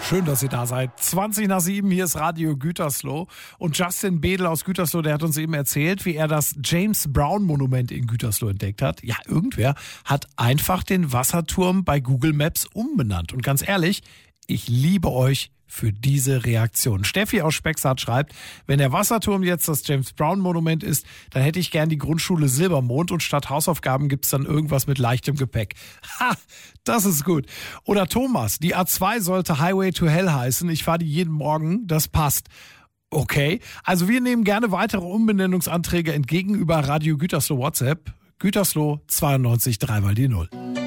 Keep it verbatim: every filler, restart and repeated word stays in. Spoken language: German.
Schön, dass ihr da seid. zwanzig nach sieben, hier ist Radio Gütersloh. Und Justin Bedel aus Gütersloh, der hat uns eben erzählt, wie er das James Brown Monument in Gütersloh entdeckt hat. Ja, irgendwer hat einfach den Wasserturm bei Google Maps umbenannt. Und ganz ehrlich, ich liebe euch für diese Reaktion. Steffi aus Spexart schreibt, wenn der Wasserturm jetzt das James Brown Monument ist, dann hätte ich gern die Grundschule Silbermond und statt Hausaufgaben gibt's dann irgendwas mit leichtem Gepäck. Ha, das ist gut. Oder Thomas, die A zwei sollte Highway to Hell heißen. Ich fahre die jeden Morgen, das passt. Okay, also wir nehmen gerne weitere Umbenennungsanträge entgegen über Radio Gütersloh WhatsApp. Gütersloh zweiundneunzig drei mal die Null.